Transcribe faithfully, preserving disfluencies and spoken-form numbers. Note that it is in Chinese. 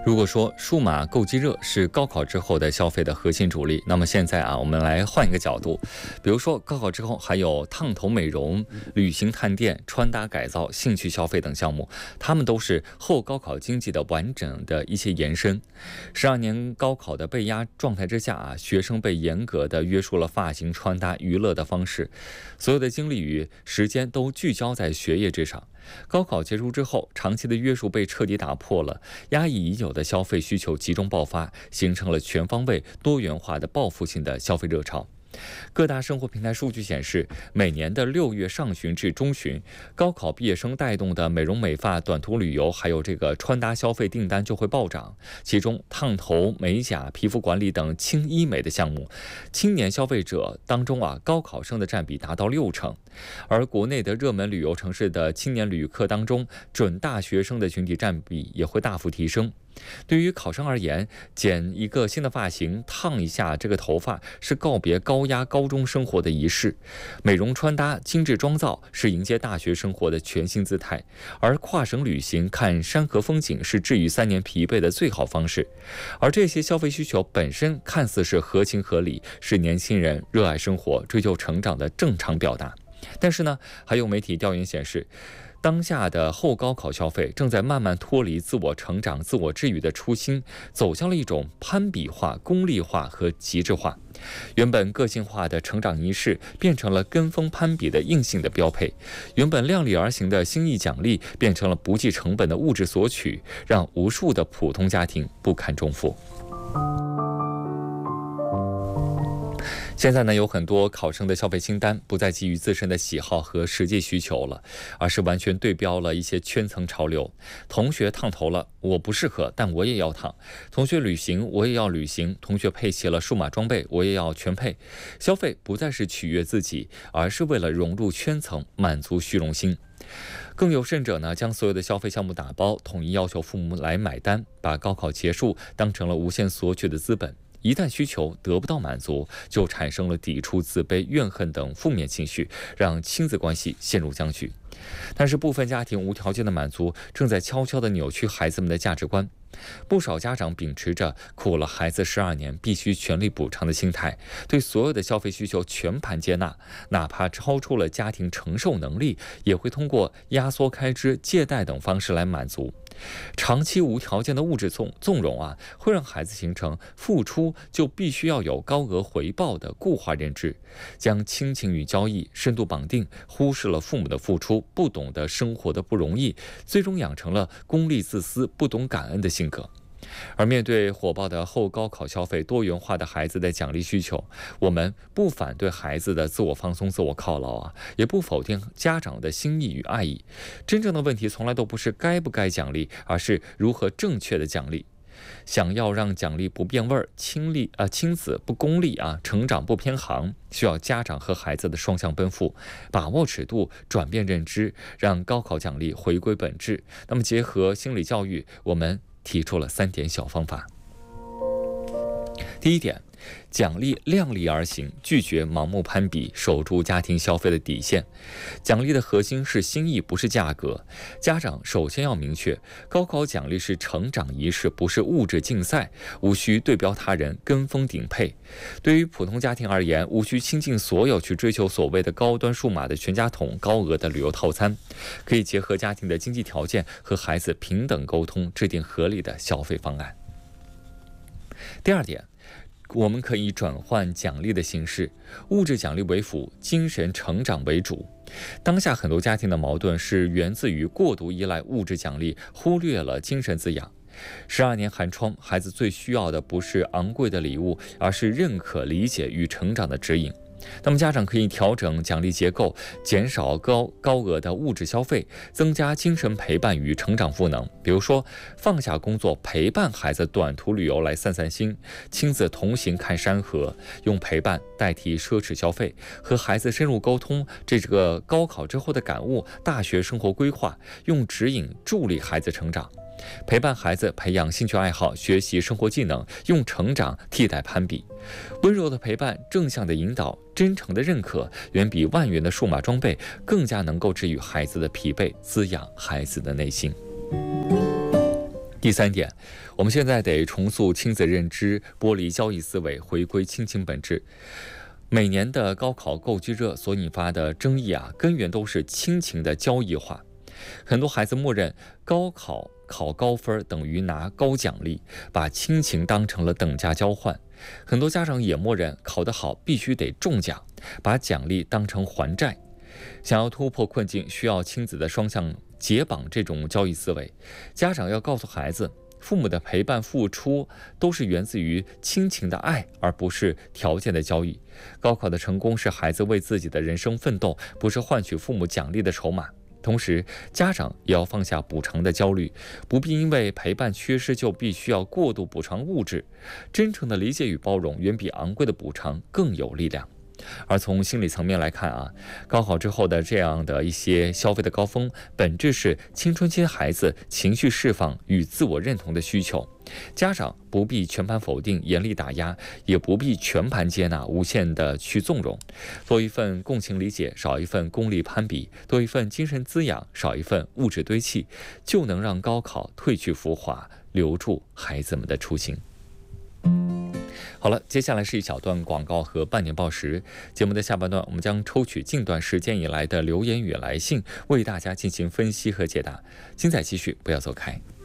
如果说数码购机热是高考之后的消费的核心主力，那么现在啊，我们来换一个角度，比如说高考之后还有烫头美容、旅行探店、穿搭改造、兴趣消费等项目，它们都是后高考经济的完整的一些延伸。十二年高考的被压状态之下啊，学生被严格的约束了发型、穿搭、娱乐的方式，所有的精力与时间都聚焦在学业之上。高考结束之后，长期的约束被彻底打破了，压抑已有的消费需求集中爆发，形成了全方位多元化的报复性的消费热潮。各大生活平台数据显示，每年的六月上旬至中旬，高考毕业生带动的美容美发、短途旅游，还有这个穿搭消费订单就会暴涨。其中，烫头、美甲、皮肤管理等轻医美的项目，青年消费者当中啊，高考生的占比达到六成。而国内的热门旅游城市的青年旅客当中，准大学生的群体占比也会大幅提升。对于考生而言，剪一个新的发型，烫一下这个头发，是告别高压高中生活的仪式；美容穿搭、精致妆造是迎接大学生活的全新姿态；而跨省旅行、看山河风景是治愈三年疲惫的最好方式。而这些消费需求本身看似是合情合理，是年轻人热爱生活、追求成长的正常表达。但是呢，还有媒体调研显示，当下的后高考消费正在慢慢脱离自我成长、自我治愈的初心，走向了一种攀比化、功利化和极致化。原本个性化的成长仪式变成了跟风攀比的硬性的标配，原本量力而行的心意奖励变成了不计成本的物质索取，让无数的普通家庭不堪重负。现在呢，有很多考生的消费清单不再基于自身的喜好和实际需求了，而是完全对标了一些圈层潮流。同学烫头了，我不适合，但我也要烫；同学旅行，我也要旅行；同学配齐了数码装备，我也要全配。消费不再是取悦自己，而是为了融入圈层，满足虚荣心。更有甚者呢，将所有的消费项目打包，统一要求父母来买单，把高考结束当成了无限索取的资本。一旦需求得不到满足，就产生了抵触、自卑、怨恨等负面情绪，让亲子关系陷入僵局。但是部分家庭无条件的满足，正在悄悄地扭曲孩子们的价值观。不少家长秉持着苦了孩子十二年必须全力补偿的心态，对所有的消费需求全盘接纳，哪怕超出了家庭承受能力，也会通过压缩开支、借贷等方式来满足。长期无条件的物质纵纵容啊，会让孩子形成付出就必须要有高额回报的固化认知，将亲情与交易深度绑定，忽视了父母的付出，不懂得生活的不容易，最终养成了功利自私、不懂感恩的性格。而面对火爆的后高考消费、多元化的孩子的奖励需求，我们不反对孩子的自我放松、自我犒劳啊，也不否定家长的心意与爱意。真正的问题从来都不是该不该奖励，而是如何正确的奖励。想要让奖励不变味儿，亲力啊、呃、亲子不功利啊，成长不偏航，需要家长和孩子的双向奔赴，把握尺度，转变认知，让高考奖励回归本质。那么结合心理教育，我们提出了三点小方法。第一点，奖励量力而行，拒绝盲目攀比，守住家庭消费的底线。奖励的核心是心意，不是价格。家长首先要明确，高考奖励是成长仪式，不是物质竞赛，无需对标他人，跟风顶配。对于普通家庭而言，无需倾尽所有去追求所谓的高端数码的全家桶、高额的旅游套餐，可以结合家庭的经济条件和孩子平等沟通，制定合理的消费方案。第二点，我们可以转换奖励的形式，物质奖励为辅，精神成长为主。当下很多家庭的矛盾是源自于过度依赖物质奖励，忽略了精神滋养。十二年寒窗，孩子最需要的不是昂贵的礼物，而是认可、理解与成长的指引。那么家长可以调整奖励结构，减少高高额的物质消费，增加精神陪伴与成长赋能。比如说，放下工作，陪伴孩子短途旅游来散散心，亲子同行看山河，用陪伴代替奢侈消费，和孩子深入沟通这个高考之后的感悟、大学生活规划，用指引助力孩子成长。陪伴孩子培养兴趣爱好，学习生活技能，用成长替代攀比。温柔的陪伴，正向的引导，真诚的认可，远比万元的数码装备更加能够治愈孩子的疲惫，滋养孩子的内心。 第三点，我们现在得重塑亲子认知，剥离交易思维，回归亲情本质。每年的高考购居热所引发的争议啊，根源都是亲情的交易化。很多孩子默认高考考高分等于拿高奖励，把亲情当成了等价交换。很多家长也默认考得好必须得中奖，把奖励当成还债。想要突破困境，需要亲子的双向解绑这种交易思维。家长要告诉孩子，父母的陪伴付出都是源自于亲情的爱，而不是条件的交易。高考的成功是孩子为自己的人生奋斗，不是换取父母奖励的筹码。同时，家长也要放下补偿的焦虑，不必因为陪伴缺失就必须要过度补偿物质。真诚的理解与包容远比昂贵的补偿更有力量。而从心理层面来看啊，高考之后的这样的一些消费的高峰，本质是青春期孩子情绪释放与自我认同的需求。家长不必全盘否定、严厉打压，也不必全盘接纳、无限的去纵容。多一份共情理解，少一份功利攀比；多一份精神滋养，少一份物质堆砌，就能让高考褪去浮华，留住孩子们的初心。好了，接下来是一小段广告和半年报时。节目的下半段，我们将抽取近段时间以来的留言与来信，为大家进行分析和解答。精彩继续，不要走开。